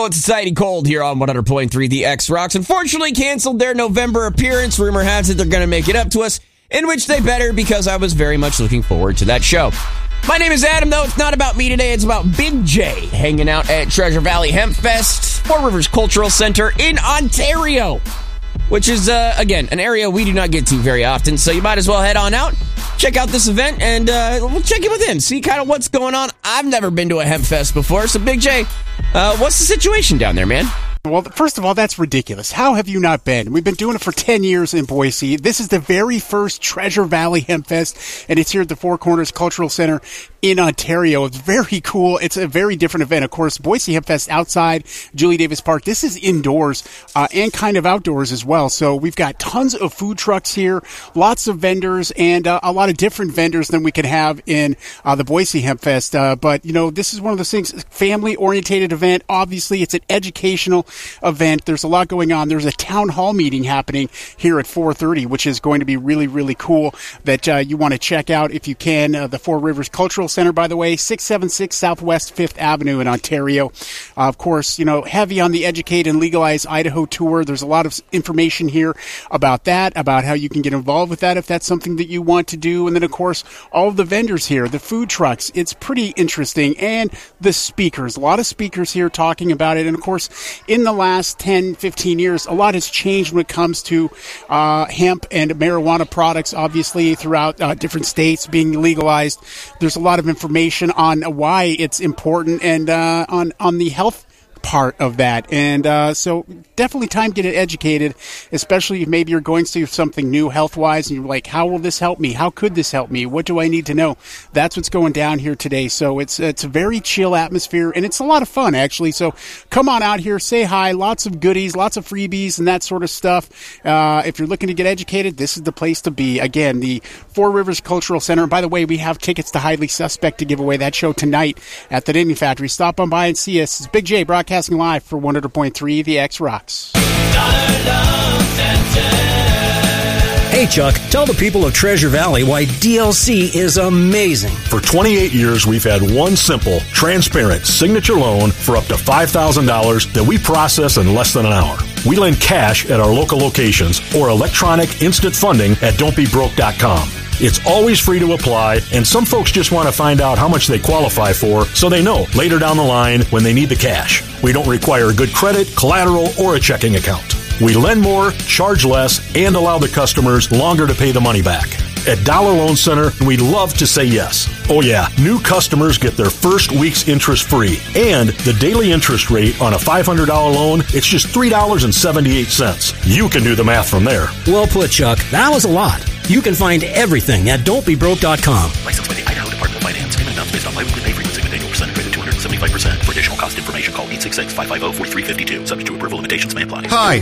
it's Society Cold here on 100.3 The X Rocks. Unfortunately canceled their November appearance. Rumor has it they're going to make it up to us, in which they better, because I was very much looking forward to that show. My name is Adam, though. It's not about me today. It's about Big J hanging out at Treasure Valley Hemp Fest, Four Rivers Cultural Center in Ontario, which is, again, an area we do not get to very often. So you might as well head on out, check out this event, and we'll check in with him, see kind of what's going on. I've never been to a hemp fest before, so Big J, what's the situation down there, man? Well, first of all, that's ridiculous. How have you not been? We've been doing it for 10 years in Boise. This is the very first Treasure Valley Hemp Fest, and it's here at the Four Corners Cultural Center in Ontario. It's very cool. It's a very different event. Of course, Boise Hemp Fest outside Julie Davis Park. This is indoors and kind of outdoors as well. So we've got tons of food trucks here, lots of vendors, and a lot of different vendors than we can have in the Boise Hemp Fest. But, you know, this is one of those things, family-oriented event. Obviously, it's an educational event. There's a lot going on. There's a town hall meeting happening here at 4:30, which is going to be really, really cool that you want to check out if you can. The Four Rivers Cultural Center, by the way, 676 Southwest 5th Avenue in Ontario. Of course, you know, heavy on the Educate and Legalize Idaho tour. There's a lot of information here about that, about how you can get involved with that if that's something that you want to do. And then, of course, all of the vendors here, the food trucks. It's pretty interesting. And the speakers. A lot of speakers here talking about it. And, of course, in the last 10, 15 years, a lot has changed when it comes to hemp and marijuana products, obviously, throughout different states being legalized. There's a lot of information on why it's important and on the health part of that. And so definitely time to get educated, especially if maybe you're going through something new health-wise and you're like, how will this help me? How could this help me? What do I need to know? That's what's going down here today. So it's a very chill atmosphere, and it's a lot of fun, actually. So come on out here, say hi, lots of goodies, lots of freebies and that sort of stuff. If you're looking to get educated, this is the place to be. Again, the Four Rivers Cultural Center. By the way, we have tickets to Highly Suspect to give away, that show tonight at the Knitting Factory. Stop on by and see us. It's Big J broadcasting live for 100.3 The X Rocks. Hey, Chuck, tell the people of Treasure Valley why DLC is amazing. For 28 years, we've had one simple, transparent signature loan for up to $5,000 that we process in less than an hour. We lend cash at our local locations or electronic instant funding at don'tbebroke.com. It's always free to apply, and some folks just want to find out how much they qualify for so they know later down the line when they need the cash. We don't require good credit, collateral, or a checking account. We lend more, charge less, and allow the customers longer to pay the money back. At Dollar Loan Center, we love to say yes. Oh yeah, new customers get their first week's interest free. And the daily interest rate on a $500 loan, it's just $3.78. You can do the math from there. Well put, Chuck. That was a lot. You can find everything at don'tbebroke.com. Licensed by the Idaho Department of Finance. Payment amounts based on bi-weekly pay frequency with annual percentage rate of 275%. For additional cost information, call 866-550-4352. Subject to approval, limitations may apply. Hi,